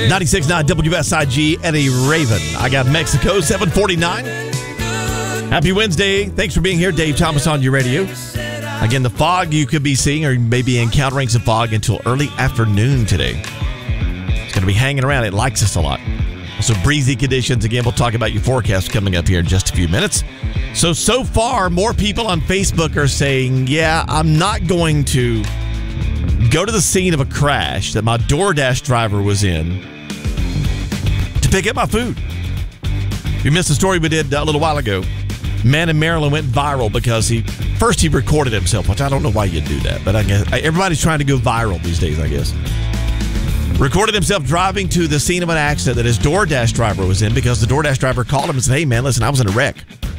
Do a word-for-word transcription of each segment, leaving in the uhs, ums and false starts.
ninety-six point nine W S I G, Eddie Raven. I got Mexico, seven forty-nine. Happy Wednesday. Thanks for being here. Dave Thomas on your radio. Again, the fog you could be seeing or maybe encountering some fog until early afternoon today. It's going to be hanging around. It likes us a lot. So breezy conditions. Again, we'll talk about your forecast coming up here in just a few minutes. So, so far, more people on Facebook are saying, yeah, I'm not going to go to the scene of a crash that my DoorDash driver was in to pick up my food. You missed the story we did a little while ago. Man in Maryland went viral because he first he recorded himself, which I don't know why you'd do that, but I guess everybody's trying to go viral these days, I guess. Recorded himself driving to the scene of an accident that his DoorDash driver was in because the DoorDash driver called him and said, hey, man, listen, I was in a wreck.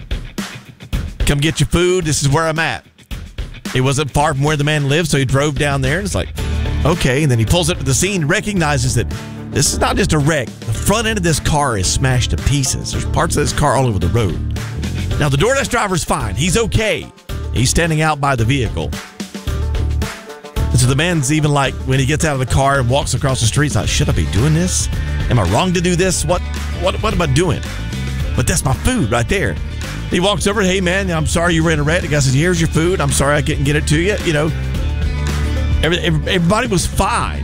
Come get your food. This is where I'm at. It wasn't far from where the man lived, so he drove down there, and it's like, okay. And then he pulls up to the scene, recognizes that this is not just a wreck. The front end of this car is smashed to pieces. There's parts of this car all over the road. Now, the DoorDash driver's fine. He's okay. He's standing out by the vehicle. And so the man's even like, when he gets out of the car and walks across the street, he's like, should I be doing this? Am I wrong to do this? What, what, what am I doing? But that's my food right there. He walks over, hey, man, I'm sorry you were in a wreck. The guy says, here's your food. I'm sorry I couldn't get it to you. You know, every, every, everybody was fine.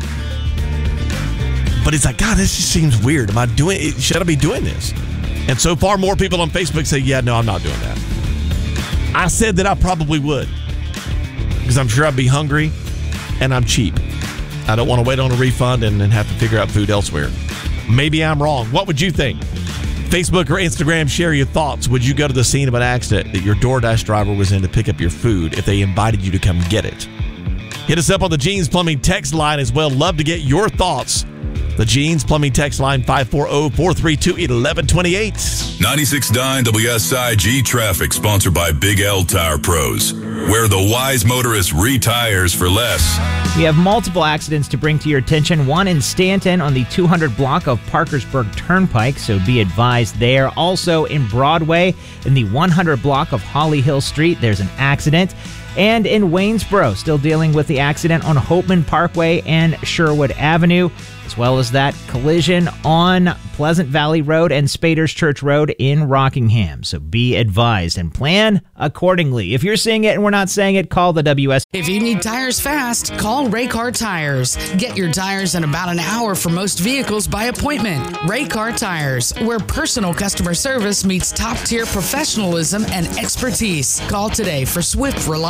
But it's like, God, this just seems weird. Am I doing it? Should I be doing this? And so far, more people on Facebook say, yeah, no, I'm not doing that. I said that I probably would because I'm sure I'd be hungry and I'm cheap. I don't want to wait on a refund and then have to figure out food elsewhere. Maybe I'm wrong. What would you think? Facebook or Instagram, share your thoughts. Would you go to the scene of an accident that your DoorDash driver was in to pick up your food if they invited you to come get it? Hit us up on the Jeans Plumbing text line as well. Love to get your thoughts. The Jeans Plumbing text line, five four zero, four three two, one one two eight. ninety-six point nine W S I G Traffic, sponsored by Big L Tire Pros, where the wise motorist retires for less. We have multiple accidents to bring to your attention. One in Stanton on the two hundred block of Parkersburg Turnpike, so be advised there. Also in Broadway, in the one hundred block of Holly Hill Street, there's an accident. And in Waynesboro, still dealing with the accident on Hopeman Parkway and Sherwood Avenue, as well as that collision on Pleasant Valley Road and Spaders Church Road in Rockingham. So be advised and plan accordingly. If you're seeing it and we're not saying it, call the W S. If you need tires fast, call Raycar Tires. Get your tires in about an hour for most vehicles by appointment. Raycar Tires, where personal customer service meets top-tier professionalism and expertise. Call today for swift, reliable